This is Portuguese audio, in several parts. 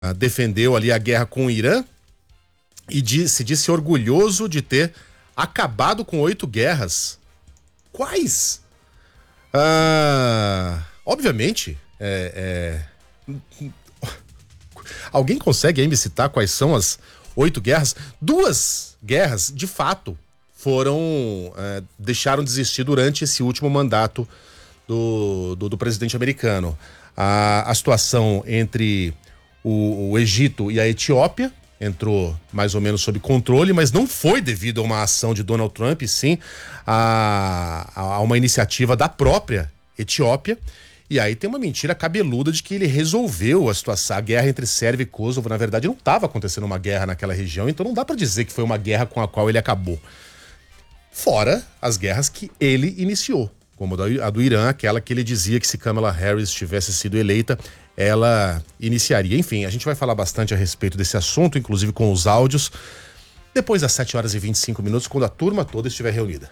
defendeu ali a guerra com o Irã e se disse orgulhoso de ter acabado com 8 guerras. Quais? Obviamente, alguém consegue aí me citar quais são as 8 guerras? 2 guerras, de fato, deixaram de existir durante esse último mandato do presidente americano. A situação entre o Egito e a Etiópia entrou mais ou menos sob controle, mas não foi devido a uma ação de Donald Trump, e sim a uma iniciativa da própria Etiópia. E aí tem uma mentira cabeluda de que ele resolveu a situação. A guerra entre Sérvia e Kosovo, na verdade, não estava acontecendo uma guerra naquela região, então não dá para dizer que foi uma guerra com a qual ele acabou. Fora as guerras que ele iniciou, como a do Irã, aquela que ele dizia que se Kamala Harris tivesse sido eleita, ela iniciaria. Enfim, a gente vai falar bastante a respeito desse assunto, inclusive com os áudios, depois das 7h25, quando a turma toda estiver reunida.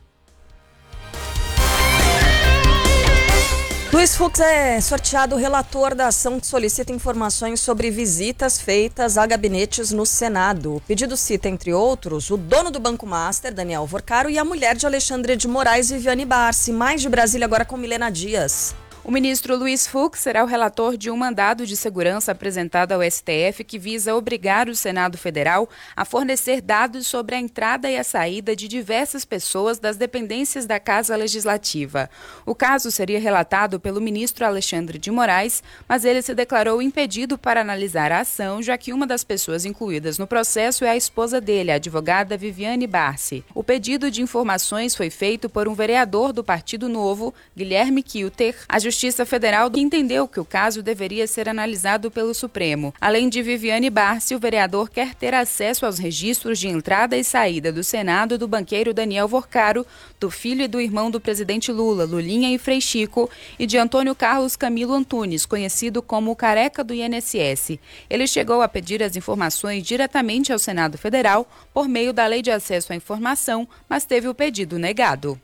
Luiz Fux é sorteado relator da ação que solicita informações sobre visitas feitas a gabinetes no Senado. O pedido cita, entre outros, o dono do Banco Master, Daniel Vorcaro, e a mulher de Alexandre de Moraes, Viviane Barsi. Mais de Brasília agora com Milena Dias. O ministro Luiz Fux será o relator de um mandado de segurança apresentado ao STF que visa obrigar o Senado Federal a fornecer dados sobre a entrada e a saída de diversas pessoas das dependências da Casa Legislativa. O caso seria relatado pelo ministro Alexandre de Moraes, mas ele se declarou impedido para analisar a ação, já que uma das pessoas incluídas no processo é a esposa dele, a advogada Viviane Barsi. O pedido de informações foi feito por um vereador do Partido Novo, Guilherme Kilter. A Justiça Federal entendeu que o caso deveria ser analisado pelo Supremo. Além de Viviane Barsi, o vereador quer ter acesso aos registros de entrada e saída do Senado do banqueiro Daniel Vorcaro, do filho e do irmão do presidente Lula, Lulinha e Frei Chico, e de Antônio Carlos Camilo Antunes, conhecido como o Careca do INSS. Ele chegou a pedir as informações diretamente ao Senado Federal por meio da Lei de Acesso à Informação, mas teve o pedido negado.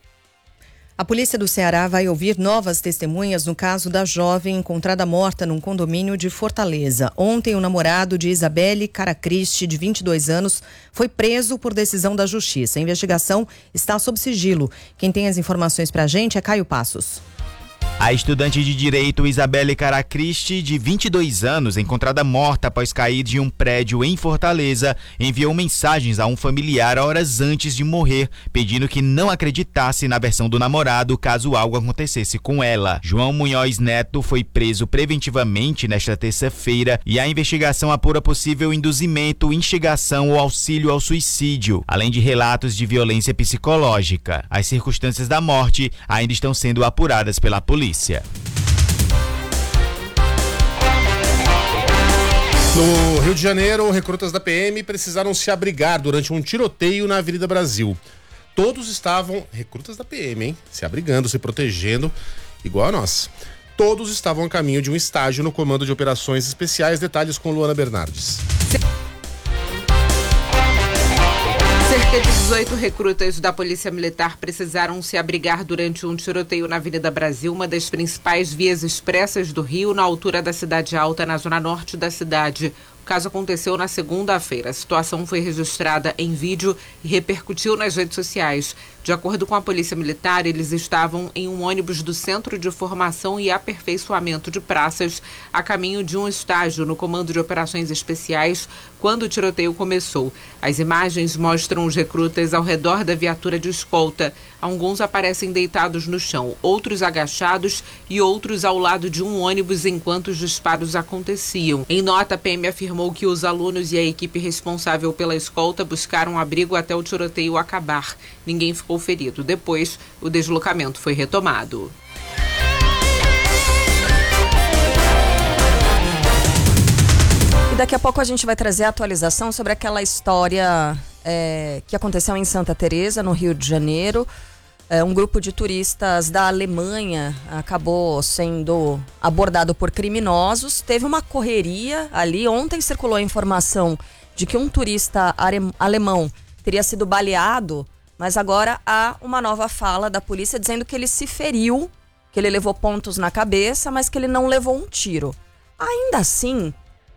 A polícia do Ceará vai ouvir novas testemunhas no caso da jovem encontrada morta num condomínio de Fortaleza. Ontem, o namorado de Isabelle Caracristi, de 22 anos, foi preso por decisão da Justiça. A investigação está sob sigilo. Quem tem as informações pra gente é Caio Passos. A estudante de Direito Isabelle Caracristi, de 22 anos, encontrada morta após cair de um prédio em Fortaleza, enviou mensagens a um familiar horas antes de morrer, pedindo que não acreditasse na versão do namorado caso algo acontecesse com ela. João Munhoz Neto foi preso preventivamente nesta terça-feira e a investigação apura possível induzimento, instigação ou auxílio ao suicídio, além de relatos de violência psicológica. As circunstâncias da morte ainda estão sendo apuradas pela polícia. No Rio de Janeiro, recrutas da PM precisaram se abrigar durante um tiroteio na Avenida Brasil. Todos estavam, recrutas da PM, hein? Se abrigando, se protegendo, igual a nós. Todos estavam a caminho de um estágio no Comando de Operações Especiais. Detalhes com Luana Bernardes. Cerca de 18 recrutas da Polícia Militar precisaram se abrigar durante um tiroteio na Avenida Brasil, uma das principais vias expressas do Rio, na altura da Cidade Alta, na zona norte da cidade. O caso aconteceu na segunda-feira. A situação foi registrada em vídeo e repercutiu nas redes sociais. De acordo com a Polícia Militar, eles estavam em um ônibus do Centro de Formação e Aperfeiçoamento de Praças, a caminho de um estágio no Comando de Operações Especiais, quando o tiroteio começou. As imagens mostram os recrutas ao redor da viatura de escolta. Alguns aparecem deitados no chão, outros agachados e outros ao lado de um ônibus enquanto os disparos aconteciam. Em nota, a PM afirmou que os alunos e a equipe responsável pela escolta buscaram abrigo até o tiroteio acabar. Ninguém ficou ferido. Depois, o deslocamento foi retomado. E daqui a pouco a gente vai trazer a atualização sobre aquela história que aconteceu em Santa Teresa, no Rio de Janeiro. Um grupo de turistas da Alemanha acabou sendo abordado por criminosos. Teve uma correria ali. Ontem circulou a informação de que um turista alemão teria sido baleado, mas agora há uma nova fala da polícia dizendo que ele se feriu, que ele levou pontos na cabeça, mas que ele não levou um tiro. Ainda assim,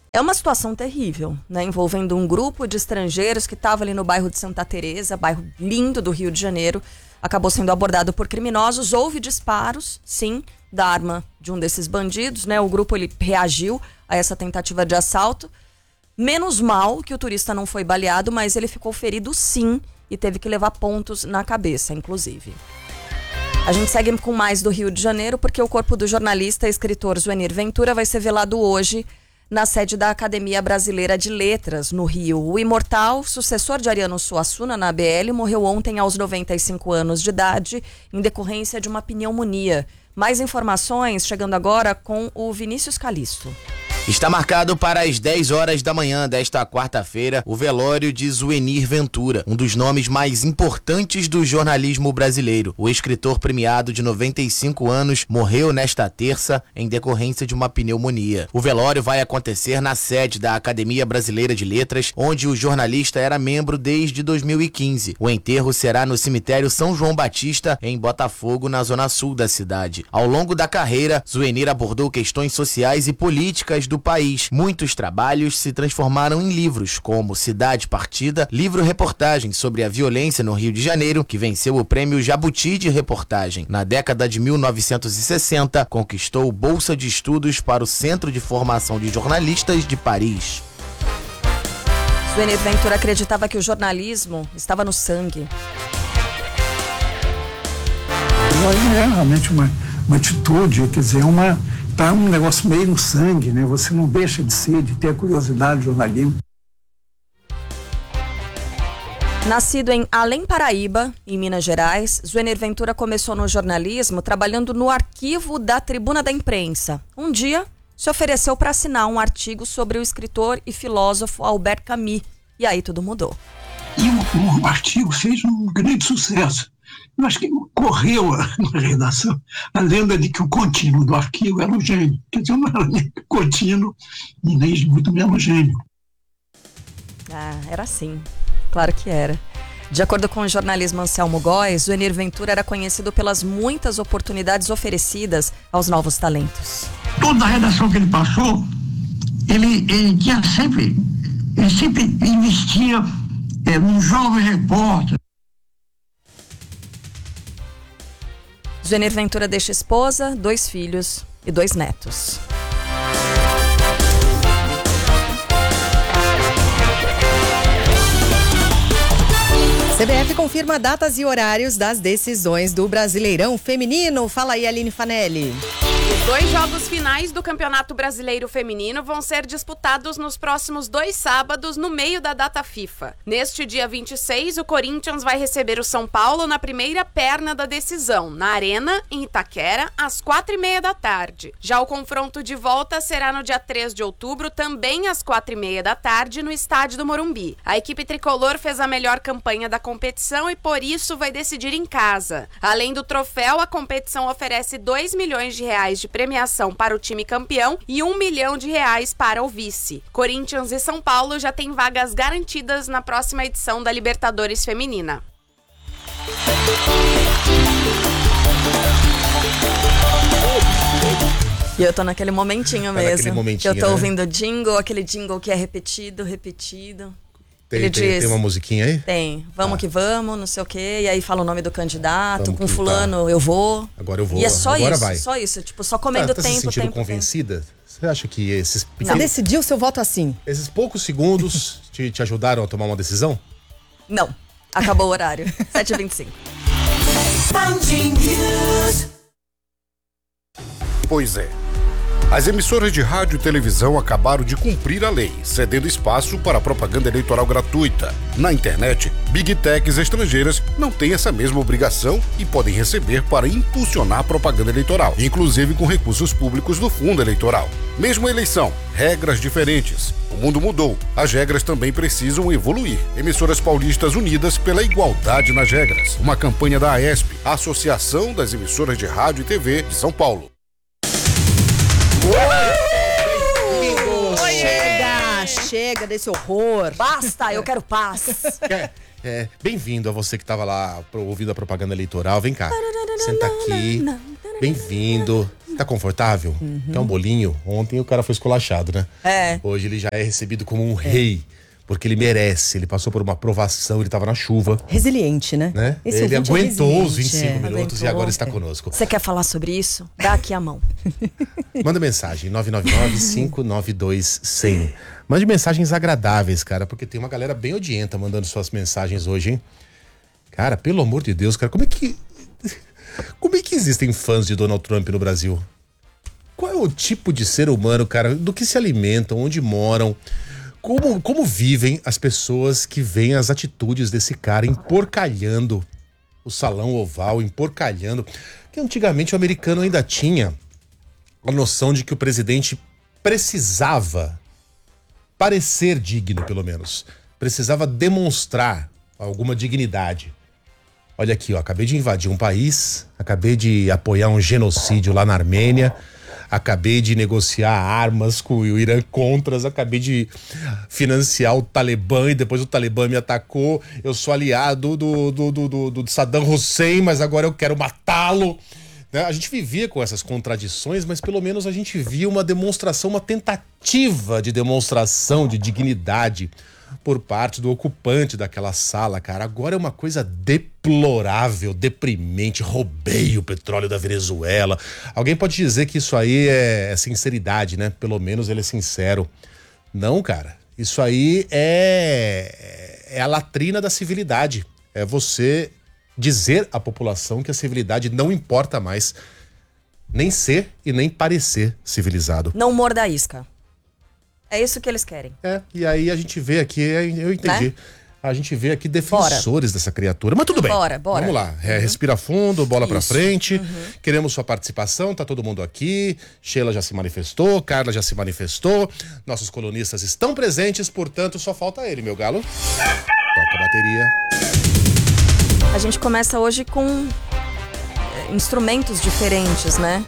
É uma situação terrível, né? Envolvendo um grupo de estrangeiros que estava ali no bairro de Santa Teresa, bairro lindo do Rio de Janeiro. Acabou sendo abordado por criminosos. Houve disparos, sim, da arma de um desses bandidos, né? O grupo ele reagiu a essa tentativa de assalto. Menos mal que o turista não foi baleado, mas ele ficou ferido sim e teve que levar pontos na cabeça, inclusive. A gente segue com mais do Rio de Janeiro porque o corpo do jornalista e escritor Zuenir Ventura vai ser velado hoje na sede da Academia Brasileira de Letras, no Rio. O imortal, sucessor de Ariano Suassuna na ABL, morreu ontem aos 95 anos de idade, em decorrência de uma pneumonia. Mais informações chegando agora com o Vinícius Calisto. Está marcado para as 10 horas da manhã desta quarta-feira o velório de Zuenir Ventura, um dos nomes mais importantes do jornalismo brasileiro. O escritor premiado de 95 anos morreu nesta terça em decorrência de uma pneumonia. O velório vai acontecer na sede da Academia Brasileira de Letras, onde o jornalista era membro desde 2015. O enterro será no cemitério São João Batista, em Botafogo, na zona sul da cidade. Ao longo da carreira, Zuenir abordou questões sociais e políticas do país. Muitos trabalhos se transformaram em livros, como Cidade Partida, livro-reportagem sobre a violência no Rio de Janeiro, que venceu o prêmio Jabuti de reportagem. Na década de 1960, conquistou bolsa de estudos para o Centro de Formação de Jornalistas de Paris. Zuenir Ventura acreditava que o jornalismo estava no sangue. É realmente uma atitude, quer dizer, tá um negócio meio no sangue, né? Você não deixa de ter a curiosidade do jornalismo. Nascido em Além Paraíba, em Minas Gerais, Zuenir Ventura começou no jornalismo trabalhando no arquivo da Tribuna da Imprensa. Um dia, se ofereceu para assinar um artigo sobre o escritor e filósofo Albert Camus. E aí tudo mudou. E o artigo fez um grande sucesso. Eu acho que correu na redação a lenda de que o contínuo do arquivo era um gênio. Quer dizer, não era nem contínuo e nem muito menos gênio. Era assim. Claro que era. De acordo com o jornalismo Anselmo Góes, Zuenir Ventura era conhecido pelas muitas oportunidades oferecidas aos novos talentos. Toda a redação que ele passou, ele sempre investia num jovem repórter. Zuenir Ventura deixa esposa, 2 filhos e 2 netos. CBF confirma datas e horários das decisões do Brasileirão Feminino. Fala aí, Aline Fanelli. Os 2 jogos finais do Campeonato Brasileiro Feminino vão ser disputados nos próximos 2 sábados, no meio da data FIFA. Neste dia 26, o Corinthians vai receber o São Paulo na primeira perna da decisão, na Arena, em Itaquera, às 4h30 da tarde. Já o confronto de volta será no dia 3 de outubro, também às 4h30 da tarde, no estádio do Morumbi. A equipe tricolor fez a melhor campanha da competição e por isso vai decidir em casa. Além do troféu, a competição oferece R$2 milhões de premiação para o time campeão e R$1 milhão para o vice. Corinthians e São Paulo já têm vagas garantidas na próxima edição da Libertadores Feminina. E eu tô naquele momentinho mesmo. Naquele momentinho, eu tô né? ouvindo jingle, aquele jingle que é repetido. Tem uma musiquinha aí? Tem. Vamos que vamos, não sei o quê. E aí fala o nome do candidato, Vamos com que fulano, eu vou. Agora eu vou. E é só Agora isso, vai. só isso. Tipo, só comendo Tá se tempo, sentindo tempo. convencida? Você acha que esses Você pequenos, decidiu seu voto assim? esses poucos segundos te ajudaram a tomar uma decisão? Não. Acabou o horário. 7h25. Pois é. As emissoras de rádio e televisão acabaram de cumprir a lei, cedendo espaço para a propaganda eleitoral gratuita. Na internet, Big Techs estrangeiras não têm essa mesma obrigação e podem receber para impulsionar a propaganda eleitoral, inclusive com recursos públicos do fundo eleitoral. Mesmo a eleição, regras diferentes. O mundo mudou, as regras também precisam evoluir. Emissoras paulistas unidas pela igualdade nas regras. Uma campanha da AESP, Associação das Emissoras de Rádio e TV de São Paulo. Chega desse horror. Basta, eu quero paz. Bem-vindo a você que estava lá ouvindo a propaganda eleitoral. Vem cá, senta aqui. Bem-vindo. Tá confortável? Quer um bolinho? Ontem o cara foi esculachado, né? Hoje ele já é recebido como um rei. Porque ele merece, ele passou por uma provação, ele tava na chuva. Resiliente, né? Ele aguentou os 25 minutos e agora está conosco. Você quer falar sobre isso? Dá aqui a mão. Manda mensagem, 999-592-100. Mande mensagens agradáveis, cara, porque tem uma galera bem odienta mandando suas mensagens hoje, hein? Cara, pelo amor de Deus, cara, como é que existem fãs de Donald Trump no Brasil? Qual é o tipo de ser humano, cara? Do que se alimentam, onde moram? Como vivem as pessoas que veem as atitudes desse cara emporcalhando o salão oval, emporcalhando? Porque antigamente o americano ainda tinha a noção de que o presidente precisava parecer digno, pelo menos. Precisava demonstrar alguma dignidade. Olha aqui, ó, acabei de invadir um país, acabei de apoiar um genocídio lá na Armênia, acabei de negociar armas com o Irã Contras, acabei de financiar o Talibã e depois o Talibã me atacou. Eu sou aliado do Saddam Hussein, mas agora eu quero matá-lo. Né? A gente vivia com essas contradições, mas pelo menos a gente via uma demonstração, uma tentativa de demonstração de dignidade por parte do ocupante daquela sala, cara. Agora é uma coisa deplorável, deprimente. Roubei o petróleo da Venezuela. Alguém pode dizer que isso aí é sinceridade, né? Pelo menos ele é sincero. Não, cara. Isso aí é a latrina da civilidade. É você dizer à população que a civilidade não importa mais. Nem ser e nem parecer civilizado. Não morda a isca. É isso que eles querem. E aí a gente vê aqui, eu entendi. Né? A gente vê aqui defensores dessa criatura. Mas tudo bem. Bora. Vamos lá. Respira fundo, bola pra frente. Queremos sua participação, tá todo mundo aqui. Sheila já se manifestou, Carla já se manifestou. Nossos colunistas estão presentes, portanto, só falta ele, meu galo. Toca a bateria. A gente começa hoje com instrumentos diferentes, né?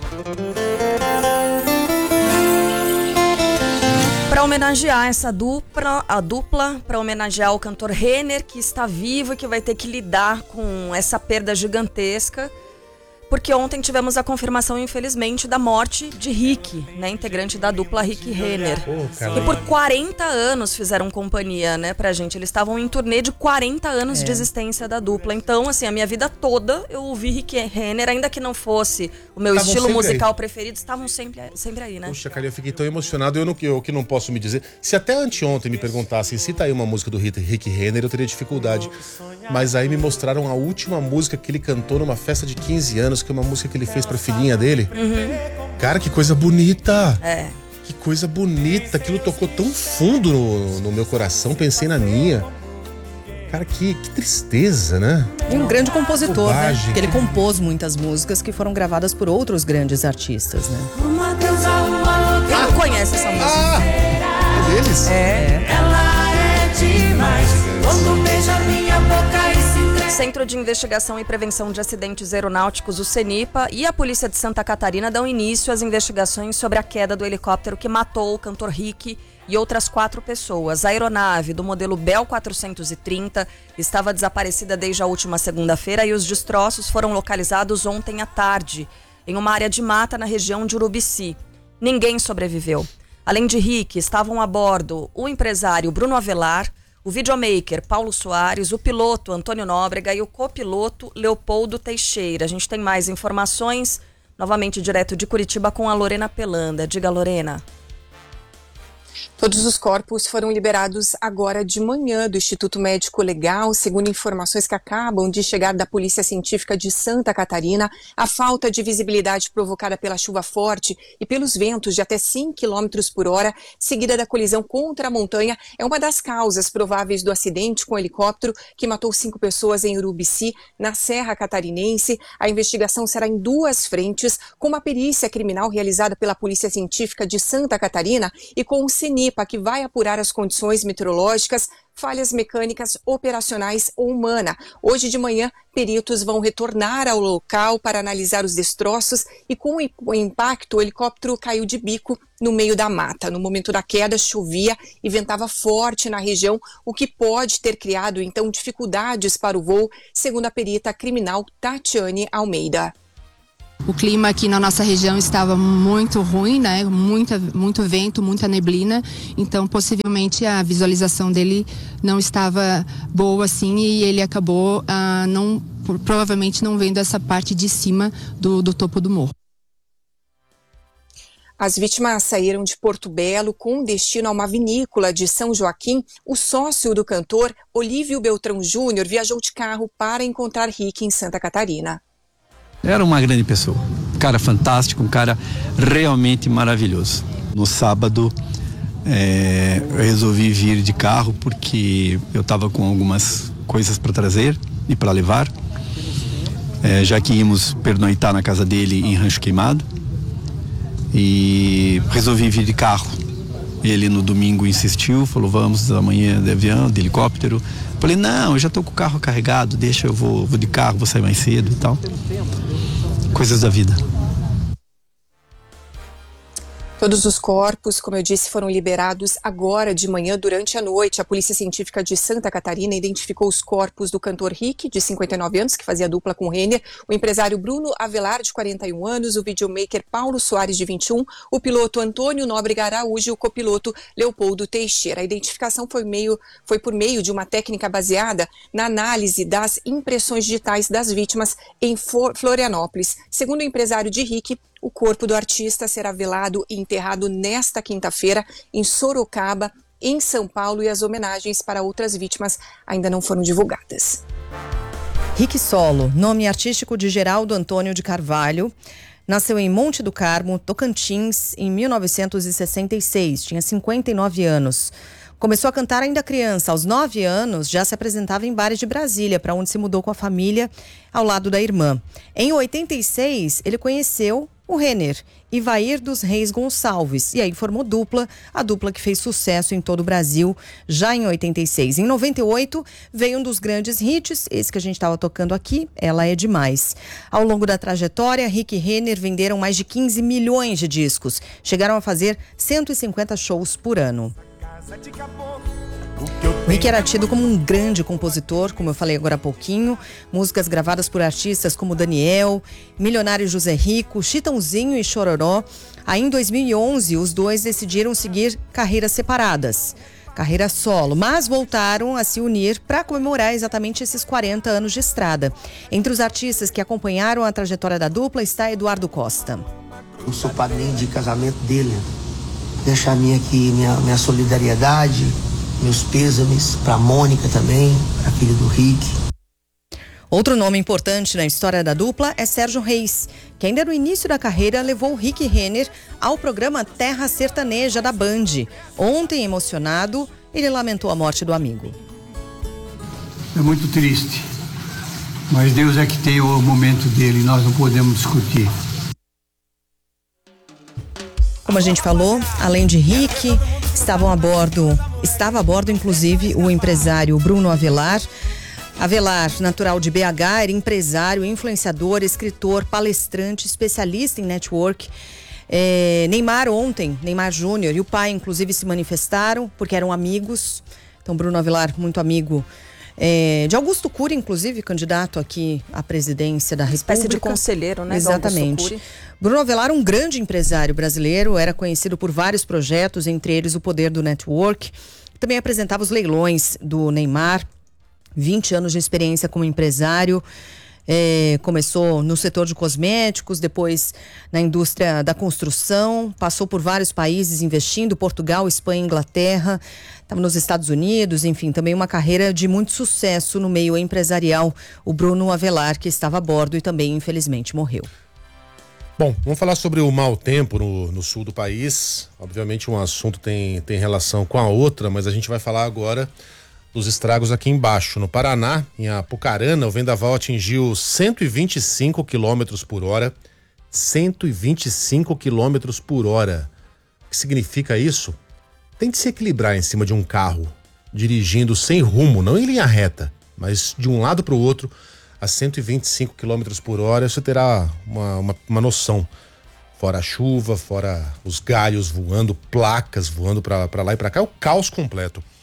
Para homenagear essa dupla, para homenagear o cantor Renner, que está vivo e que vai ter que lidar com essa perda gigantesca, porque ontem tivemos a confirmação, infelizmente, da morte de Rick, né, integrante da dupla Rick Renner. E por 40 anos fizeram companhia, né, pra gente. Eles estavam em turnê de 40 anos de existência da dupla. Então, assim, a minha vida toda eu ouvi Rick Renner, ainda que não fosse o meu estilo musical preferido, estavam sempre aí, né? Puxa, cara, eu fiquei tão emocionado. Eu que não posso me dizer. Se até anteontem me perguntassem, cita aí uma música do Rick Renner, eu teria dificuldade. Mas aí me mostraram a última música que ele cantou numa festa de 15 anos, que é uma música que ele fez pra filhinha dele. Cara, que coisa bonita! Que coisa bonita! Aquilo tocou tão fundo no meu coração, pensei na minha. Cara, que tristeza, né? E um grande compositor, né? Porque ele compôs muitas músicas que foram gravadas por outros grandes artistas, né? Quem não conhece essa música? É deles? Ela é demais. Quando beija minha boca e se Centro de Investigação e Prevenção de Acidentes Aeronáuticos, o CENIPA, e a Polícia de Santa Catarina dão início às investigações sobre a queda do helicóptero que matou o cantor Rick e outras 4 pessoas. A aeronave do modelo Bell 430 estava desaparecida desde a última segunda-feira e os destroços foram localizados ontem à tarde, em uma área de mata na região de Urubici. Ninguém sobreviveu. Além de Rick, estavam a bordo o empresário Bruno Avelar, o videomaker Paulo Soares, o piloto Antônio Nóbrega e o copiloto Leopoldo Teixeira. A gente tem mais informações, novamente direto de Curitiba, com a Lorena Pelanda. Diga, Lorena. Todos os corpos foram liberados agora de manhã do Instituto Médico Legal, segundo informações que acabam de chegar da Polícia Científica de Santa Catarina. A falta de visibilidade provocada pela chuva forte e pelos ventos de até 100 km por hora, seguida da colisão contra a montanha, é uma das causas prováveis do acidente com o helicóptero que matou 5 pessoas em Urubici, na Serra Catarinense. A investigação será em 2 frentes, com uma perícia criminal realizada pela Polícia Científica de Santa Catarina e com o CENIPA, que vai apurar as condições meteorológicas, falhas mecânicas, operacionais ou humana. Hoje de manhã, peritos vão retornar ao local para analisar os destroços e, com o impacto, o helicóptero caiu de bico no meio da mata. No momento da queda, chovia e ventava forte na região, o que pode ter criado, então, dificuldades para o voo, segundo a perita criminal Tatiane Almeida. O clima aqui na nossa região estava muito ruim, né? Muito vento, muita neblina. Então, possivelmente, a visualização dele não estava boa assim e ele acabou provavelmente não vendo essa parte de cima do topo do morro. As vítimas saíram de Porto Belo com destino a uma vinícola de São Joaquim. O sócio do cantor, Olívio Beltrão Júnior, viajou de carro para encontrar Rick em Santa Catarina. Era uma grande pessoa, um cara fantástico, um cara realmente maravilhoso. No sábado, eu resolvi vir de carro porque eu estava com algumas coisas para trazer e para levar, já que íamos pernoitar na casa dele em Rancho Queimado, e resolvi vir de carro. Ele no domingo insistiu, falou: vamos amanhã de avião, de helicóptero. Falei: não, eu já estou com o carro carregado, deixa, eu vou de carro, vou sair mais cedo e tal. Coisas da vida. Todos os corpos, como eu disse, foram liberados agora de manhã durante a noite. A Polícia Científica de Santa Catarina identificou os corpos do cantor Rick, de 59 anos, que fazia dupla com Renner, o empresário Bruno Avelar, de 41 anos, o videomaker Paulo Soares, de 21, o piloto Antônio Nóbrega Araújo e o copiloto Leopoldo Teixeira. A identificação foi por meio de uma técnica baseada na análise das impressões digitais das vítimas em Florianópolis. Segundo o empresário de Rick, o corpo do artista será velado e enterrado nesta quinta-feira em Sorocaba, em São Paulo, e as homenagens para outras vítimas ainda não foram divulgadas. Rick Solo, nome artístico de Geraldo Antônio de Carvalho, nasceu em Monte do Carmo, Tocantins, em 1966, tinha 59 anos. Começou a cantar ainda criança. Aos 9 anos, já se apresentava em bares de Brasília, para onde se mudou com a família, ao lado da irmã. Em 86, ele conheceu o Renner, Ivair dos Reis Gonçalves, e aí formou a dupla que fez sucesso em todo o Brasil, já em 86. Em 98, veio um dos grandes hits, esse que a gente estava tocando aqui, Ela é Demais. Ao longo da trajetória, Rick e Renner venderam mais de 15 milhões de discos, chegaram a fazer 150 shows por ano. Rick era tido como um grande compositor, como eu falei agora há pouquinho, músicas gravadas por artistas como Daniel, Milionário José Rico, Chitãozinho e Chororó. Aí em 2011, os dois decidiram seguir carreiras separadas, carreira solo, mas voltaram a se unir para comemorar exatamente esses 40 anos de estrada. Entre os artistas que acompanharam a trajetória da dupla está Eduardo Costa. Eu sou padrinho de casamento dele, deixar minha solidariedade, meus pêsames para Mônica também, a filha do Rick. Outro nome importante na história da dupla é Sérgio Reis, que ainda no início da carreira levou Rick e Renner ao programa Terra Sertaneja da Band. Ontem, emocionado, ele lamentou a morte do amigo. É muito triste, mas Deus é que tem o momento dele, nós não podemos discutir. Como a gente falou, além de Rick, estava a bordo inclusive o empresário Bruno Avelar. Avelar, natural de BH, era empresário, influenciador, escritor, palestrante, especialista em network. Neymar Júnior e o pai inclusive se manifestaram porque eram amigos. Então Bruno Avelar, muito amigo de Augusto Cury, inclusive candidato aqui à presidência da República. Espécie de conselheiro, né? Exatamente. Bruno Avelar, um grande empresário brasileiro, era conhecido por vários projetos, entre eles o Poder do Network. Também apresentava os leilões do Neymar. 20 anos de experiência como empresário. Começou no setor de cosméticos, depois na indústria da construção, passou por vários países investindo, Portugal, Espanha, Inglaterra, estava nos Estados Unidos, enfim, também uma carreira de muito sucesso no meio empresarial. O Bruno Avelar, que estava a bordo e também infelizmente morreu. Bom, vamos falar sobre o mau tempo no sul do país. Obviamente um assunto tem relação com a outra, mas a gente vai falar agora dos estragos aqui embaixo. No Paraná, em Apucarana, o vendaval atingiu 125 km por hora. 125 km por hora. O que significa isso? Tente se equilibrar em cima de um carro, dirigindo sem rumo, não em linha reta, mas de um lado para o outro, a 125 km por hora, você terá uma noção. Fora a chuva, fora os galhos voando, placas voando para lá e para cá, é o caos completo.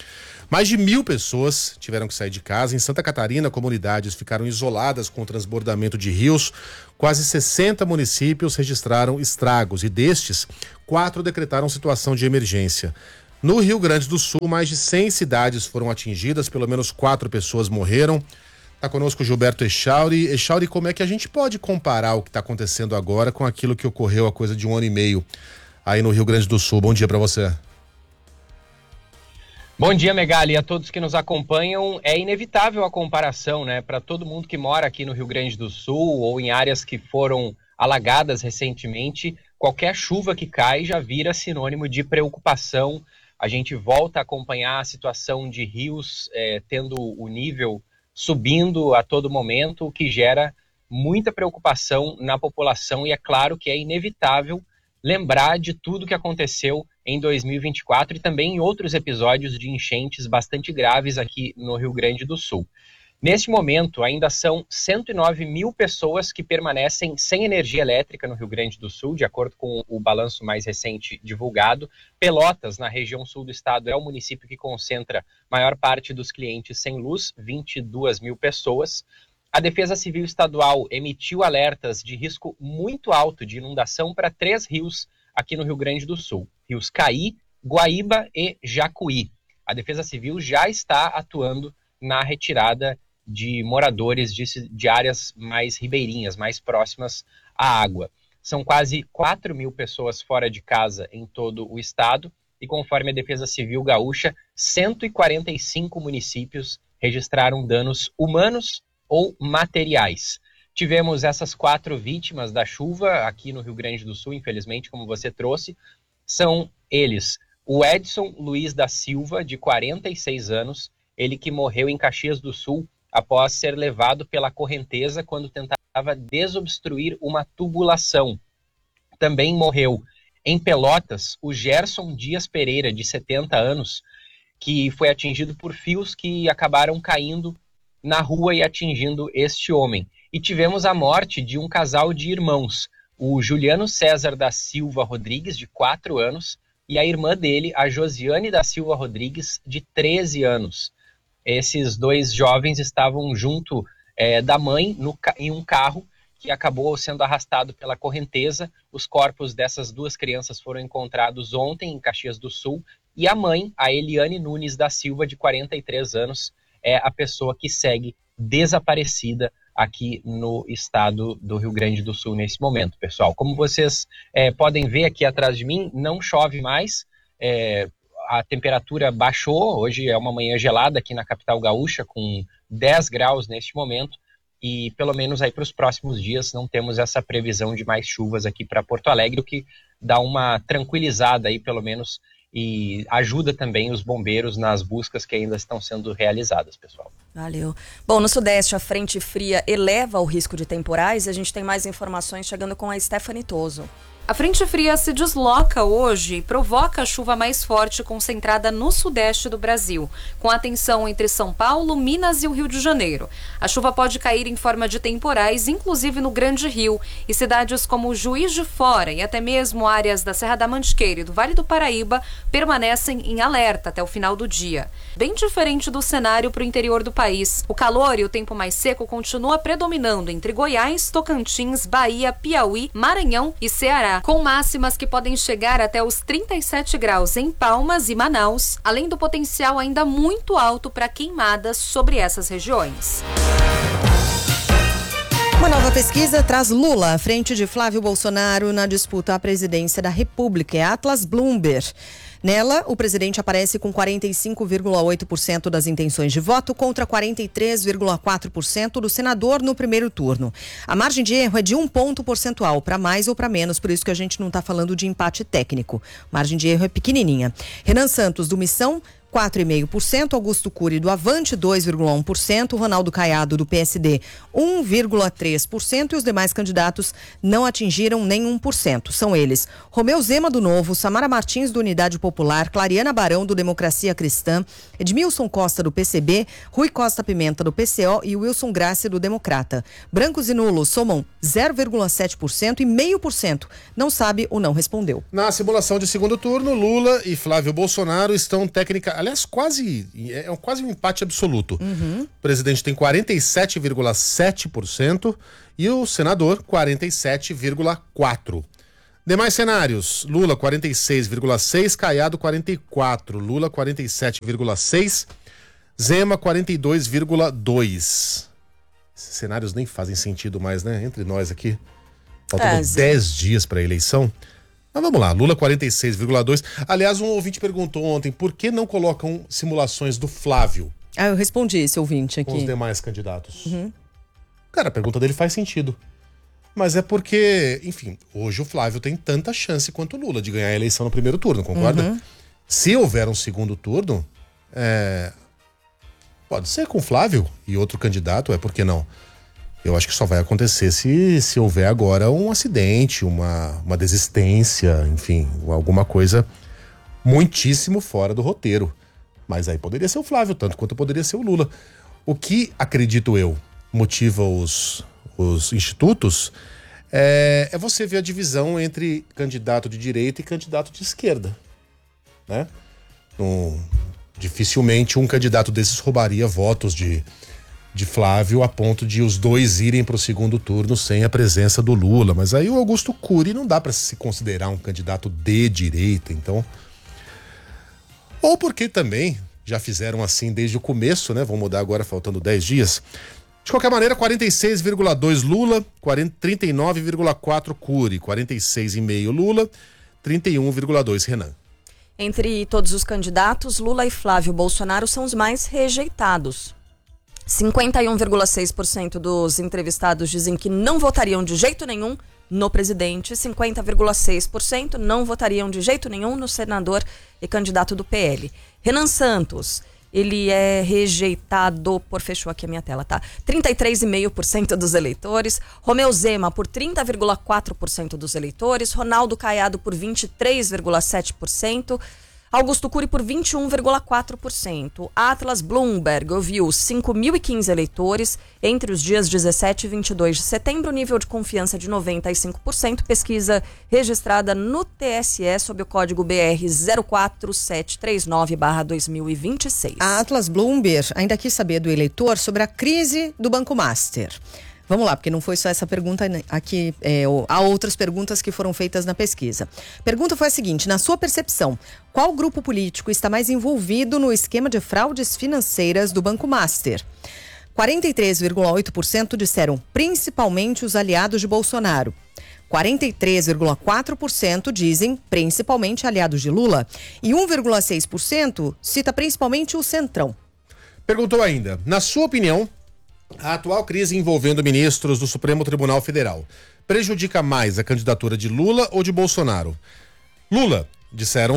Mais de 1.000 pessoas tiveram que sair de casa. Em Santa Catarina, comunidades ficaram isoladas com o transbordamento de rios. Quase 60 municípios registraram estragos e destes, 4 decretaram situação de emergência. No Rio Grande do Sul, mais de 100 cidades foram atingidas, pelo menos 4 pessoas morreram. Está conosco o Gilberto Echauri. Echauri, como é que a gente pode comparar o que está acontecendo agora com aquilo que ocorreu há coisa de 1 ano e meio aí no Rio Grande do Sul? Bom dia para você. Bom dia, Megali, a todos que nos acompanham. É inevitável a comparação, né? Para todo mundo que mora aqui no Rio Grande do Sul ou em áreas que foram alagadas recentemente, qualquer chuva que cai já vira sinônimo de preocupação. A gente volta a acompanhar a situação de rios tendo o nível subindo a todo momento, o que gera muita preocupação na população, e é claro que é inevitável lembrar de tudo que aconteceu em 2024 e também em outros episódios de enchentes bastante graves aqui no Rio Grande do Sul. Neste momento, ainda são 109 mil pessoas que permanecem sem energia elétrica no Rio Grande do Sul, de acordo com o balanço mais recente divulgado. Pelotas, na região sul do estado, é o município que concentra maior parte dos clientes sem luz, 22 mil pessoas. A Defesa Civil Estadual emitiu alertas de risco muito alto de inundação para 3 rios aqui no Rio Grande do Sul: Rios Caí, Guaíba e Jacuí. A Defesa Civil já está atuando na retirada de moradores de áreas mais ribeirinhas, mais próximas à água. São quase 4 mil pessoas fora de casa em todo o estado e, conforme a Defesa Civil Gaúcha, 145 municípios registraram danos humanos ou materiais. Tivemos essas 4 vítimas da chuva aqui no Rio Grande do Sul, infelizmente, como você trouxe. São eles o Edson Luiz da Silva, de 46 anos, ele que morreu em Caxias do Sul após ser levado pela correnteza quando tentava desobstruir uma tubulação. Também morreu em Pelotas o Gerson Dias Pereira, de 70 anos, que foi atingido por fios que acabaram caindo na rua e atingindo este homem. E tivemos a morte de um casal de irmãos, o Juliano César da Silva Rodrigues, de 4 anos, e a irmã dele, a Josiane da Silva Rodrigues, de 13 anos. Esses 2 jovens estavam junto da mãe em um carro que acabou sendo arrastado pela correnteza. Os corpos dessas 2 crianças foram encontrados ontem em Caxias do Sul, e a mãe, a Eliane Nunes da Silva, de 43 anos, é a pessoa que segue desaparecida aqui no estado do Rio Grande do Sul nesse momento, pessoal. Como vocês podem ver aqui atrás de mim, não chove mais, a temperatura baixou. Hoje é uma manhã gelada aqui na capital gaúcha, com 10 graus neste momento, e pelo menos aí para os próximos dias não temos essa previsão de mais chuvas aqui para Porto Alegre, o que dá uma tranquilizada aí pelo menos, e ajuda também os bombeiros nas buscas que ainda estão sendo realizadas, pessoal. Valeu. Bom, no Sudeste a frente fria eleva o risco de temporais e a gente tem mais informações chegando com a Stephanie Toso. A frente fria se desloca hoje e provoca a chuva mais forte concentrada no sudeste do Brasil, com atenção entre São Paulo, Minas e o Rio de Janeiro. A chuva pode cair em forma de temporais, inclusive no Grande Rio, e cidades como Juiz de Fora e até mesmo áreas da Serra da Mantiqueira e do Vale do Paraíba permanecem em alerta até o final do dia. Bem diferente do cenário para o interior do país. O calor e o tempo mais seco continua predominando entre Goiás, Tocantins, Bahia, Piauí, Maranhão e Ceará, com máximas que podem chegar até os 37 graus em Palmas e Manaus, além do potencial ainda muito alto para queimadas sobre essas regiões. Uma nova pesquisa traz Lula à frente de Flávio Bolsonaro na disputa à presidência da República. É a Atlas Bloomberg. Nela, o presidente aparece com 45,8% das intenções de voto contra 43,4% do senador no primeiro turno. A margem de erro é de 1 ponto percentual, para mais ou para menos, por isso que a gente não está falando de empate técnico. Margem de erro é pequenininha. Renan Santos, do Missão, 4,5%, Augusto Cury do Avante 2,1%, Ronaldo Caiado do PSD 1,3% e os demais candidatos não atingiram nem 1%. São eles: Romeu Zema do Novo, Samara Martins do Unidade Popular, Clariana Barão do Democracia Cristã, Edmilson Costa do PCB, Rui Costa Pimenta do PCO e Wilson Grácia do Democrata. Brancos e nulos somam 0,7% e 0,5% não sabe ou não respondeu. Na simulação de segundo turno, Lula e Flávio Bolsonaro estão aliás, quase um empate absoluto. O presidente tem 47,7% e o senador 47,4%. Demais cenários: Lula 46,6%, Caiado 44%, Lula 47,6%, Zema 42,2%. Esses cenários nem fazem sentido mais, né? Entre nós aqui. Faltando 10 dias para a eleição. Mas vamos lá, Lula 46,2%. Aliás, um ouvinte perguntou ontem por que não colocam simulações do Flávio. Eu respondi esse ouvinte aqui. Com os demais candidatos. Cara, a pergunta dele faz sentido. Mas é porque, enfim, hoje o Flávio tem tanta chance quanto o Lula de ganhar a eleição no primeiro turno, concorda? Se houver um segundo turno, pode ser com o Flávio e outro candidato, por que não? Eu acho que só vai acontecer se houver agora um acidente, uma desistência, enfim, alguma coisa muitíssimo fora do roteiro. Mas aí poderia ser o Flávio, tanto quanto poderia ser o Lula. O que, acredito eu, motiva os institutos é você ver a divisão entre candidato de direita e candidato de esquerda, né? Dificilmente um candidato desses roubaria votos de Flávio a ponto de os dois irem para o segundo turno sem a presença do Lula. Mas aí o Augusto Cury não dá para se considerar um candidato de direita, então. Ou porque também já fizeram assim desde o começo, né? Vão mudar agora faltando 10 dias. De qualquer maneira, 46,2 Lula, 39,4 Cury, 46,5 Lula, 31,2 Renan. Entre todos os candidatos, Lula e Flávio Bolsonaro são os mais rejeitados. 51,6% dos entrevistados dizem que não votariam de jeito nenhum no presidente, 50,6% não votariam de jeito nenhum no senador e candidato do PL. Renan Santos, ele é rejeitado por... Fechou aqui a minha tela, tá? 33,5% dos eleitores. Romeu Zema por 30,4% dos eleitores. Ronaldo Caiado por 23,7%. Augusto Cury por 21,4%. Atlas Bloomberg ouviu 5.015 eleitores entre os dias 17 e 22 de setembro, nível de confiança de 95%, pesquisa registrada no TSE sob o código BR 04739/2026. A Atlas Bloomberg ainda quis saber do eleitor sobre a crise do Banco Master. Vamos lá, porque não foi só essa pergunta aqui, há outras perguntas que foram feitas na pesquisa. A pergunta foi a seguinte: na sua percepção, qual grupo político está mais envolvido no esquema de fraudes financeiras do Banco Master? 43,8% disseram principalmente os aliados de Bolsonaro. 43,4% dizem principalmente aliados de Lula. E 1,6% cita principalmente o Centrão. Perguntou ainda, na sua opinião, a atual crise envolvendo ministros do Supremo Tribunal Federal prejudica mais a candidatura de Lula ou de Bolsonaro? Lula, disseram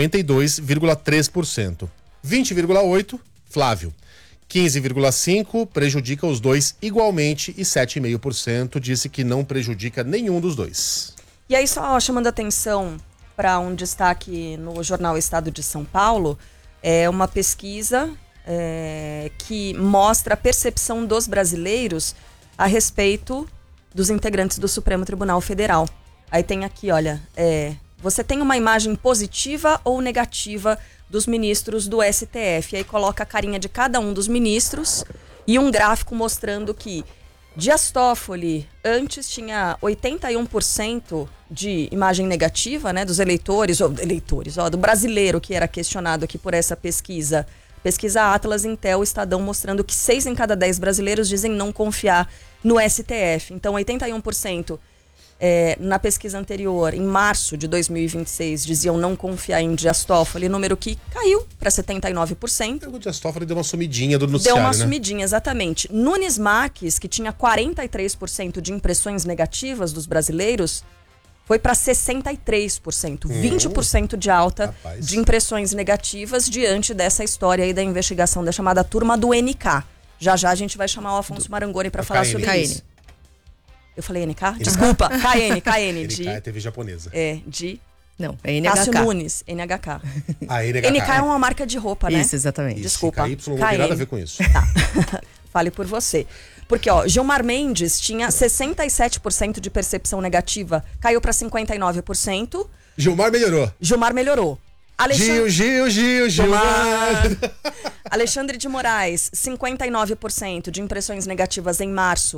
52,3%. 20,8%, Flávio. 15,5% prejudica os dois igualmente e 7,5% disse que não prejudica nenhum dos dois. E aí, só chamando atenção para um destaque no jornal Estado de São Paulo, é uma pesquisa que mostra a percepção dos brasileiros a respeito dos integrantes do Supremo Tribunal Federal. Aí tem aqui, olha, você tem uma imagem positiva ou negativa dos ministros do STF? Aí coloca a carinha de cada um dos ministros e um gráfico mostrando que Dias Toffoli antes tinha 81% de imagem negativa, né, dos eleitores, do brasileiro que era questionado aqui por essa pesquisa. Pesquisa Atlas, Intel, Estadão, mostrando que 6 em cada 10 brasileiros dizem não confiar no STF. Então, 81% na pesquisa anterior, em março de 2026, diziam não confiar em Dias Toffoli, número que caiu para 79%. O Dias Toffoli deu uma sumidinha do noticiário, Deu uma sumidinha, exatamente. Nunes Marques, que tinha 43% de impressões negativas dos brasileiros, foi para 63%, 20% de alta de impressões negativas diante dessa história aí da investigação da chamada turma do NK. Já já a gente vai chamar o Afonso Marangoni para falar sobre isso. Eu falei NK? Desculpa, KN. NK é TV japonesa. Não, é NHK. Cássio Nunes, NHK. NHK. NK é uma marca de roupa, né? Isso, exatamente. Desculpa. KY não tem nada a ver com isso. Tá. Fale por você. Porque, Gilmar Mendes tinha 67% de percepção negativa, caiu para 59%. Gilmar melhorou. Gil. Alexandre de Moraes, 59% de impressões negativas em março,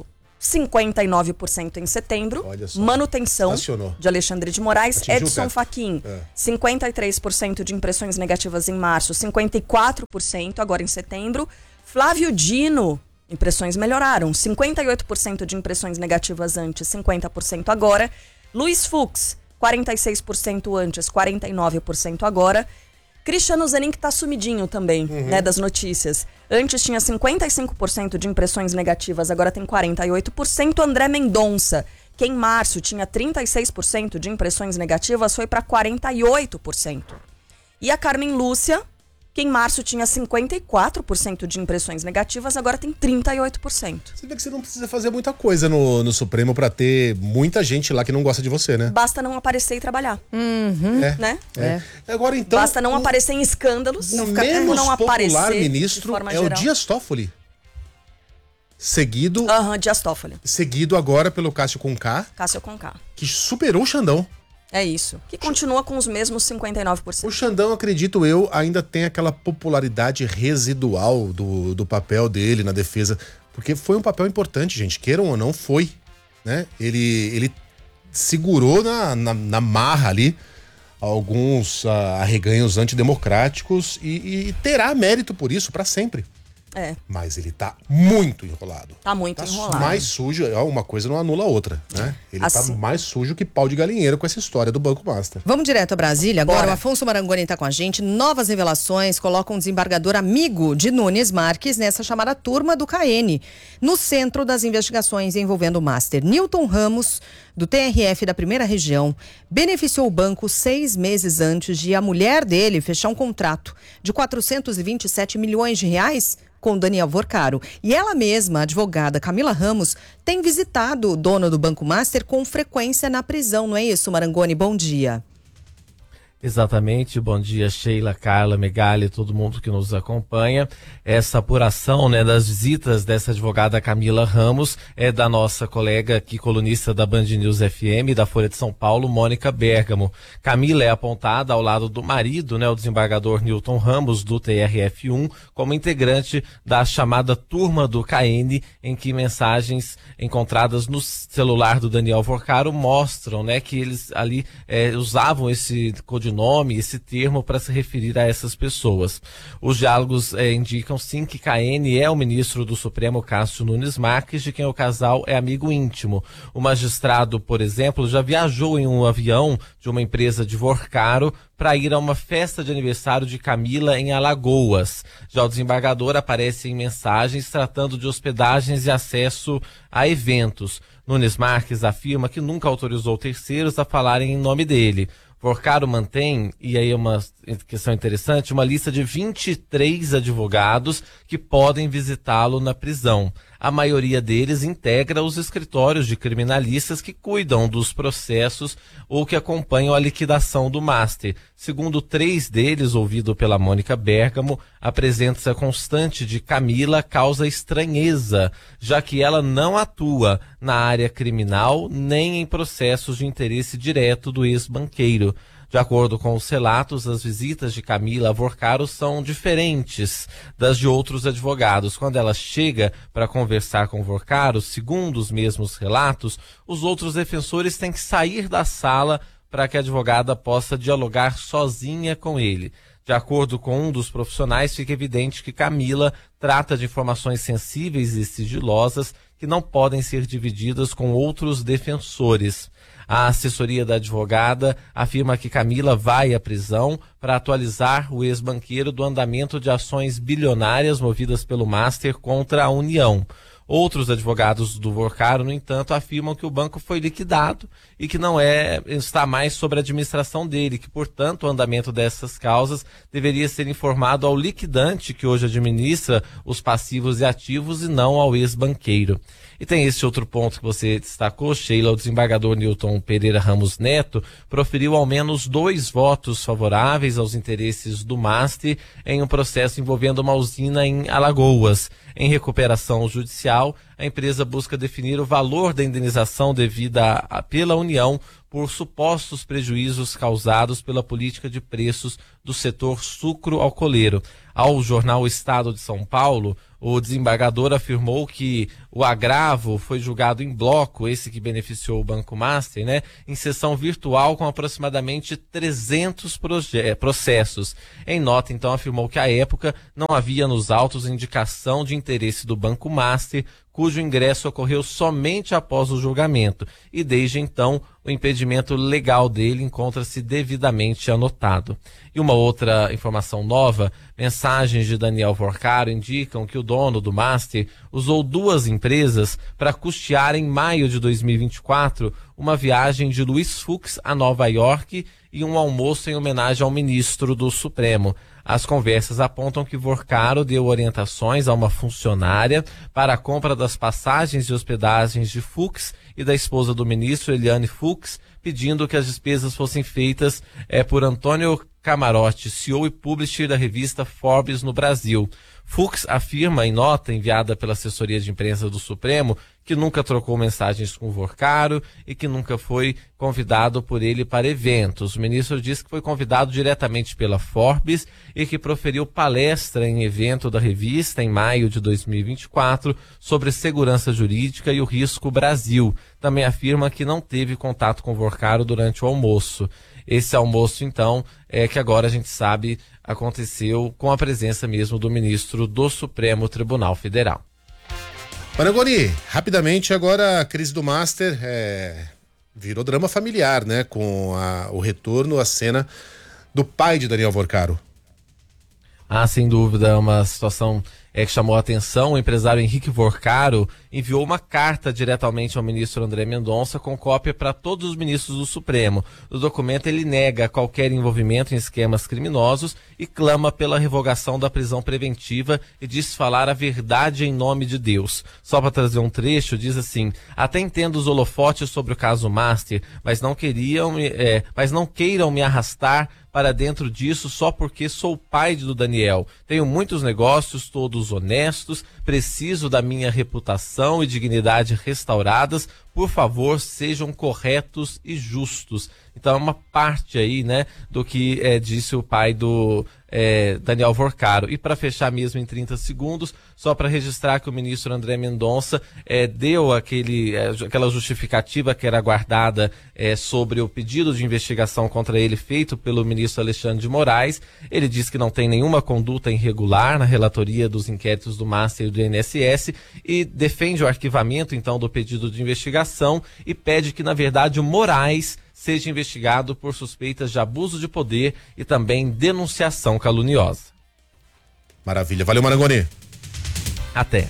59% em setembro. Manutenção de Alexandre de Moraes. Edson Fachin, 53% de impressões negativas em março, 54% agora em setembro. Flávio Dino, impressões melhoraram, 58% de impressões negativas antes, 50% agora. Luiz Fux, 46% antes, 49% agora. Cristiano Zanin, que tá sumidinho também, né, das notícias. Antes tinha 55% de impressões negativas, agora tem 48%. André Mendonça, que em março tinha 36% de impressões negativas, foi para 48%. E a Carmen Lúcia, que em março tinha 54% de impressões negativas, agora tem 38%. Você vê que você não precisa fazer muita coisa no Supremo pra ter muita gente lá que não gosta de você, né? Basta não aparecer e trabalhar. Né? Agora, então, basta não aparecer em escândalos. O menos não popular aparecer ministro é geral. o Dias Toffoli. Seguido... Dias Toffoli. Seguido agora pelo Cássio Conká. Cássio Conká. Que superou o Xandão. É isso. Que continua com os mesmos 59%. O Xandão, acredito eu, ainda tem aquela popularidade residual do papel dele na defesa. Porque foi um papel importante, gente. Queiram ou não, foi. Né? Ele segurou na marra ali alguns arreganhos antidemocráticos e terá mérito por isso para sempre. Mas ele tá muito enrolado. Tá muito enrolado. Mais sujo, uma coisa não anula a outra, né? Ele tá mais sujo que pau de galinheiro com essa história do Banco Master. Vamos direto a Brasília agora. Bora. O Afonso Marangoni tá com a gente. Novas revelações colocam um desembargador amigo de Nunes Marques nessa chamada turma do CAEN, no centro das investigações envolvendo o Master. Newton Ramos, do TRF da Primeira Região, beneficiou o banco 6 meses antes de a mulher dele fechar um contrato de 427 milhões de reais com Daniel Vorcaro. E ela mesma, a advogada Camila Ramos, tem visitado o dono do Banco Master com frequência na prisão, não é isso, Marangoni? Bom dia. Exatamente, bom dia Sheila, Carla, Megali, todo mundo que nos acompanha. Essa apuração, né, das visitas dessa advogada Camila Ramos é da nossa colega aqui, colunista da Band News FM, da Folha de São Paulo, Mônica Bergamo. Camila é apontada ao lado do marido, né, o desembargador Newton Ramos, do TRF1, como integrante da chamada turma do CAEN, em que mensagens encontradas no celular do Daniel Vorcaro mostram, né, que eles ali usavam esse codinome, esse termo para se referir a essas pessoas. Os diálogos indicam sim que CAEN é o ministro do Supremo Cássio Nunes Marques, de quem o casal é amigo íntimo. O magistrado, por exemplo, já viajou em um avião de uma empresa de Vorcaro para ir a uma festa de aniversário de Camila em Alagoas. Já o desembargador aparece em mensagens tratando de hospedagens e acesso a eventos. Nunes Marques afirma que nunca autorizou terceiros a falarem em nome dele. Vorcaro mantém, e aí é uma questão interessante, uma lista de 23 advogados que podem visitá-lo na prisão. A maioria deles integra os escritórios de criminalistas que cuidam dos processos ou que acompanham a liquidação do Master. Segundo 3 deles, ouvido pela Mônica Bergamo, a presença constante de Camila causa estranheza, já que ela não atua na área criminal nem em processos de interesse direto do ex-banqueiro. De acordo com os relatos, as visitas de Camila a Vorcaro são diferentes das de outros advogados. Quando ela chega para conversar com Vorcaro, segundo os mesmos relatos, os outros defensores têm que sair da sala para que a advogada possa dialogar sozinha com ele. De acordo com um dos profissionais, fica evidente que Camila trata de informações sensíveis e sigilosas que não podem ser divididas com outros defensores. A assessoria da advogada afirma que Camila vai à prisão para atualizar o ex-banqueiro do andamento de ações bilionárias movidas pelo Master contra a União. Outros advogados do Vorcaro, no entanto, afirmam que o banco foi liquidado e que não está mais sob a administração dele, que, portanto, o andamento dessas causas deveria ser informado ao liquidante que hoje administra os passivos e ativos e não ao ex-banqueiro. E tem esse outro ponto que você destacou, Sheila. O desembargador Newton Pereira Ramos Neto proferiu ao menos 2 votos favoráveis aos interesses do MAST em um processo envolvendo uma usina em Alagoas. Em recuperação judicial, a empresa busca definir o valor da indenização devida pela União por supostos prejuízos causados pela política de preços do setor sucro-alcooleiro. Ao jornal Estado de São Paulo, o desembargador afirmou que o agravo foi julgado em bloco, esse que beneficiou o Banco Master, né, em sessão virtual com aproximadamente 300 processos. Em nota, então, afirmou que à época não havia nos autos indicação de interesse do Banco Master, cujo ingresso ocorreu somente após o julgamento, e desde então o impedimento legal dele encontra-se devidamente anotado. E uma outra informação nova, mensagens de Daniel Vorcaro indicam que o dono do Master usou 2 empresas para custear em maio de 2024 uma viagem de Luiz Fux a Nova York e um almoço em homenagem ao ministro do Supremo. As conversas apontam que Vorcaro deu orientações a uma funcionária para a compra das passagens de hospedagens de Fux e da esposa do ministro, Eliane Fux, pedindo que as despesas fossem feitas por Antônio Camarote, CEO e publisher da revista Forbes no Brasil. Fux afirma em nota enviada pela assessoria de imprensa do Supremo que nunca trocou mensagens com Vorcaro e que nunca foi convidado por ele para eventos. O ministro disse que foi convidado diretamente pela Forbes e que proferiu palestra em evento da revista em maio de 2024 sobre segurança jurídica e o risco Brasil. Também afirma que não teve contato com Vorcaro durante o almoço. Esse almoço, então, que agora a gente sabe aconteceu com a presença mesmo do ministro do Supremo Tribunal Federal. Marangoni, rapidamente agora a crise do Master virou drama familiar, né? Com o retorno à cena do pai de Daniel Vorcaro. Sem dúvida, uma situação que chamou a atenção. O empresário Henrique Vorcaro enviou uma carta diretamente ao ministro André Mendonça com cópia para todos os ministros do Supremo. No documento ele nega qualquer envolvimento em esquemas criminosos e clama pela revogação da prisão preventiva e diz falar a verdade em nome de Deus. Só para trazer um trecho, diz assim: até entendo os holofotes sobre o caso Master, mas não queiram me arrastar para dentro disso só porque sou pai do Daniel. Tenho muitos negócios, todos honestos, preciso da minha reputação e dignidade restauradas. Por favor, sejam corretos e justos. Então é uma parte aí, né, do que disse o pai do Daniel Vorcaro. E para fechar mesmo em 30 segundos, só para registrar que o ministro André Mendonça deu aquela justificativa que era guardada sobre o pedido de investigação contra ele feito pelo ministro Alexandre de Moraes. Ele diz que não tem nenhuma conduta irregular na relatoria dos inquéritos do Master e do INSS e defende o arquivamento então do pedido de investigação e pede que, na verdade, o Moraes seja investigado por suspeitas de abuso de poder e também denunciação caluniosa. Maravilha. Valeu, Marangoni. Até.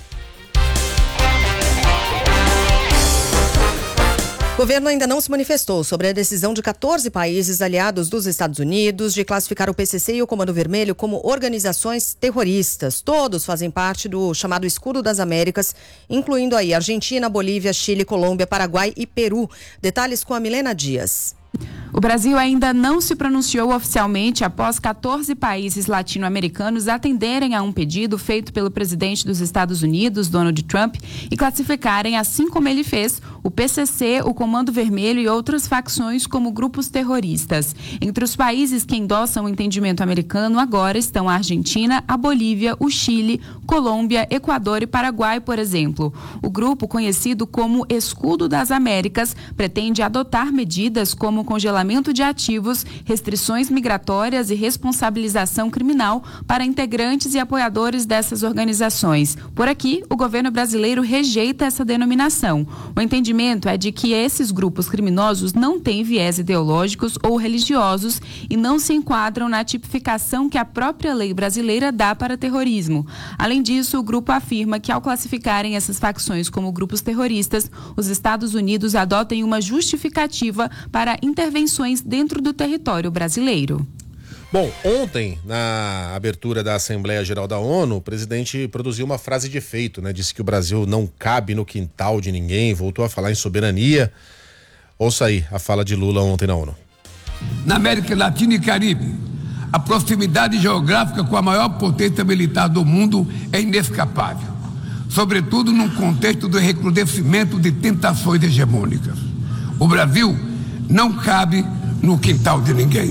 O governo ainda não se manifestou sobre a decisão de 14 países aliados dos Estados Unidos de classificar o PCC e o Comando Vermelho como organizações terroristas. Todos fazem parte do chamado Escudo das Américas, incluindo aí Argentina, Bolívia, Chile, Colômbia, Paraguai e Peru. Detalhes com a Milena Dias. O Brasil ainda não se pronunciou oficialmente após 14 países latino-americanos atenderem a um pedido feito pelo presidente dos Estados Unidos, Donald Trump, e classificarem, assim como ele fez, o PCC, o Comando Vermelho e outras facções como grupos terroristas. Entre os países que endossam o entendimento americano agora estão a Argentina, a Bolívia, o Chile, Colômbia, Equador e Paraguai, por exemplo. O grupo, conhecido como Escudo das Américas, pretende adotar medidas como congelamento de ativos, restrições migratórias e responsabilização criminal para integrantes e apoiadores dessas organizações. Por aqui, o governo brasileiro rejeita essa denominação. O entendimento é de que esses grupos criminosos não têm viés ideológicos ou religiosos e não se enquadram na tipificação que a própria lei brasileira dá para terrorismo. Além disso, o grupo afirma que, ao classificarem essas facções como grupos terroristas, os Estados Unidos adotem uma justificativa para intervenções dentro do território brasileiro. Bom, ontem, na abertura da Assembleia Geral da ONU, o presidente produziu uma frase de efeito, né? Disse que o Brasil não cabe no quintal de ninguém, voltou a falar em soberania. Ouça aí a fala de Lula ontem na ONU. Na América Latina e Caribe, a proximidade geográfica com a maior potência militar do mundo é inescapável, sobretudo num contexto do recrudescimento de tentações hegemônicas. O Brasil não cabe no quintal de ninguém.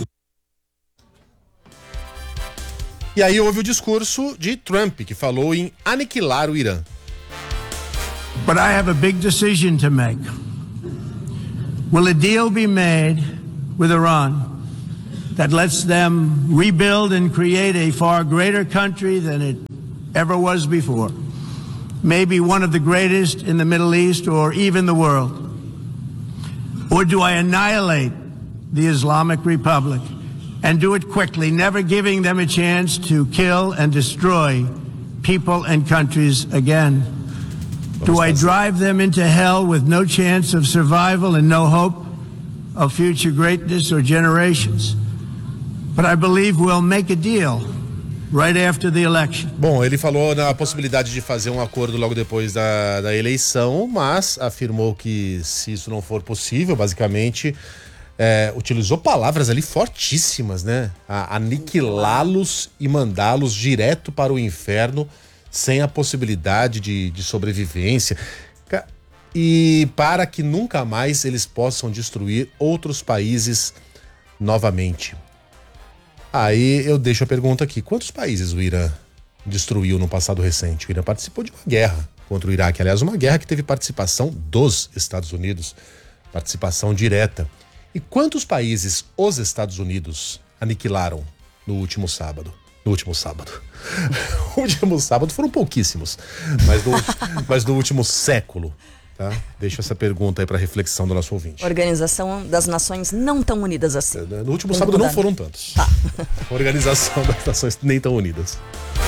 E aí houve o discurso de Trump, que falou em aniquilar o Irã. But I have a big decision to make. Will a deal be made with Iran that lets them rebuild and create a far greater country than it ever was before? Maybe one of the greatest in the Middle East or even the world? Or do I annihilate the Islamic Republic and do it quickly, never giving them a chance to kill and destroy people and countries again? Do I drive them into hell with no chance of survival and no hope of future greatness or generations? But I believe we'll make a deal right after the election. Bom, ele falou na possibilidade de fazer um acordo logo depois da eleição, mas afirmou que se isso não for possível, basicamente, utilizou palavras ali fortíssimas, né? Aniquilá-los e mandá-los direto para o inferno sem a possibilidade de sobrevivência. E para que nunca mais eles possam destruir outros países novamente. Aí eu deixo a pergunta aqui: quantos países o Irã destruiu no passado recente? O Irã participou de uma guerra contra o Iraque, aliás, uma guerra que teve participação dos Estados Unidos, participação direta. E quantos países os Estados Unidos aniquilaram no último sábado? No último sábado. O último sábado foram pouquíssimos, mas no último século. Tá? Deixo essa pergunta aí para reflexão do nosso ouvinte. Organização das Nações não tão unidas assim. No último sábado não foram tantos. Tá. Organização das Nações nem tão unidas.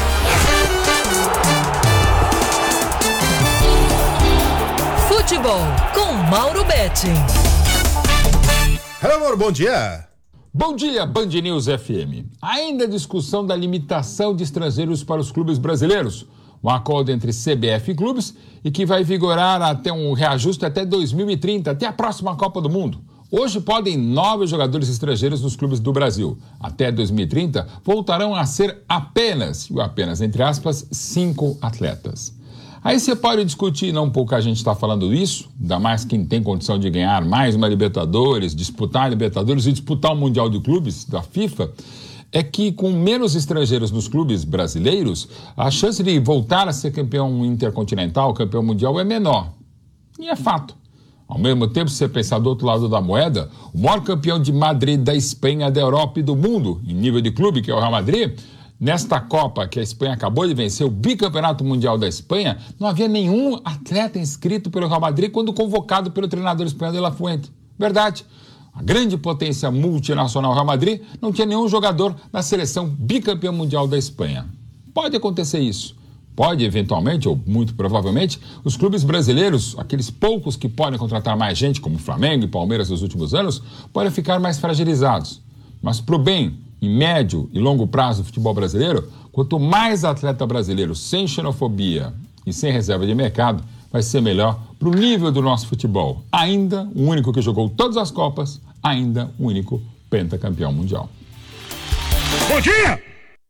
Futebol com Mauro Betting. Hello, Mauro, bom dia. Bom dia, Band News FM. Ainda a discussão da limitação de estrangeiros para os clubes brasileiros. Um acordo entre CBF e clubes e que vai vigorar até um reajuste até 2030, até a próxima Copa do Mundo. Hoje podem 9 jogadores estrangeiros nos clubes do Brasil. Até 2030 voltarão a ser apenas entre aspas, 5 atletas. Aí você pode discutir, não pouca gente está falando isso, ainda mais quem tem condição de ganhar mais uma Libertadores, disputar a Libertadores e disputar o Mundial de Clubes da FIFA, é que com menos estrangeiros nos clubes brasileiros, a chance de voltar a ser campeão intercontinental, campeão mundial, é menor. E é fato. Ao mesmo tempo, se você pensar do outro lado da moeda, o maior campeão de Madrid da Espanha, da Europa e do mundo, em nível de clube, que é o Real Madrid, nesta Copa que a Espanha acabou de vencer, o bicampeonato mundial da Espanha, não havia nenhum atleta inscrito pelo Real Madrid quando convocado pelo treinador espanhol de La Fuente. Verdade. A grande potência multinacional Real Madrid não tinha nenhum jogador na seleção bicampeã mundial da Espanha. Pode acontecer isso. Pode, eventualmente, ou muito provavelmente, os clubes brasileiros, aqueles poucos que podem contratar mais gente, como Flamengo e Palmeiras nos últimos anos, podem ficar mais fragilizados. Mas para o bem, em médio e longo prazo do futebol brasileiro, quanto mais atleta brasileiro sem xenofobia e sem reserva de mercado, vai ser melhor para o nível do nosso futebol. Ainda o único que jogou todas as Copas, ainda o único pentacampeão mundial. Bom dia!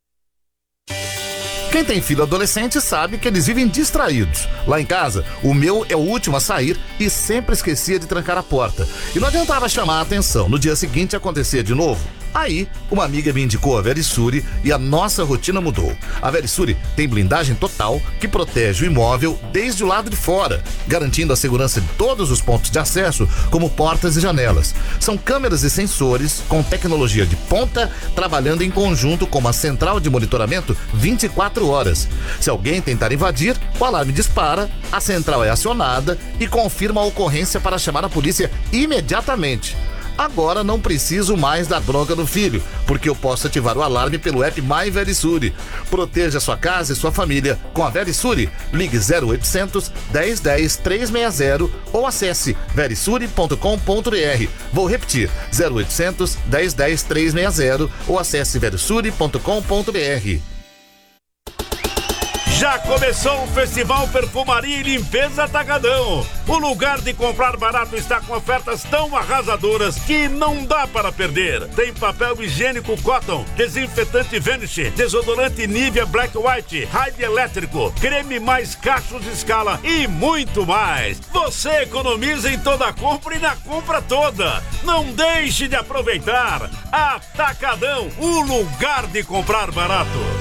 Quem tem filho adolescente sabe que eles vivem distraídos. Lá em casa, o meu é o último a sair e sempre esquecia de trancar a porta. E não adiantava chamar a atenção. No dia seguinte acontecia de novo. Aí, uma amiga me indicou a Verisure e a nossa rotina mudou. A Verisure tem blindagem total que protege o imóvel desde o lado de fora, garantindo a segurança de todos os pontos de acesso, como portas e janelas. São câmeras e sensores com tecnologia de ponta, trabalhando em conjunto com uma central de monitoramento 24 horas. Se alguém tentar invadir, o alarme dispara, a central é acionada e confirma a ocorrência para chamar a polícia imediatamente. Agora não preciso mais dar bronca no filho, porque eu posso ativar o alarme pelo app My Verisure. Proteja sua casa e sua família com a Verisure. Ligue 0800 1010 360 ou acesse verisure.com.br. Vou repetir, 0800 1010 360 ou acesse verisure.com.br. Já começou o Festival Perfumaria e Limpeza Atacadão. O lugar de comprar barato está com ofertas tão arrasadoras que não dá para perder. Tem papel higiênico Cotton, desinfetante Vanish, desodorante Nivea Black White, Raid elétrico, creme mais cachos de escala e muito mais. Você economiza em toda a compra e na compra toda. Não deixe de aproveitar. Atacadão, o lugar de comprar barato.